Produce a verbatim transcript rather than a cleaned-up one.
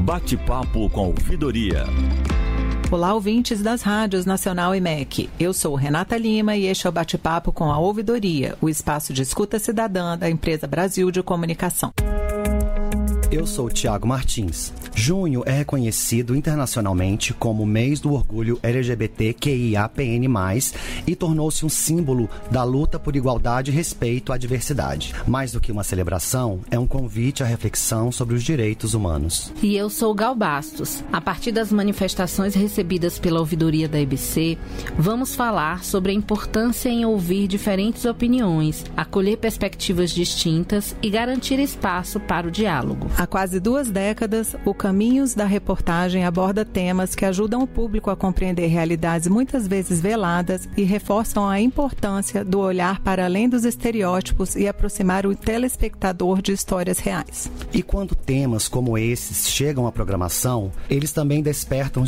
Bate-papo com Ouvidoria. Olá, ouvintes das rádios Nacional e M E C. Eu sou Renata Lima e este é o Bate-papo com a Ouvidoria, o espaço de escuta cidadã da empresa Brasil de Comunicação. Eu sou Tiago Martins. Junho é reconhecido internacionalmente como o mês do orgulho L G B T Q I A P N mais, e tornou-se um símbolo da luta por igualdade e respeito à diversidade. Mais do que uma celebração, é um convite à reflexão sobre os direitos humanos. E eu sou Gal Bastos. A partir das manifestações recebidas pela ouvidoria da E B C, vamos falar sobre a importância em ouvir diferentes opiniões, acolher perspectivas distintas e garantir espaço para o diálogo. Há quase duas décadas, o Caminhos da Reportagem aborda temas que ajudam o público a compreender realidades muitas vezes veladas e reforçam a importância do olhar para além dos estereótipos e aproximar o telespectador de histórias reais. E quando temas como esses chegam à programação, eles também despertam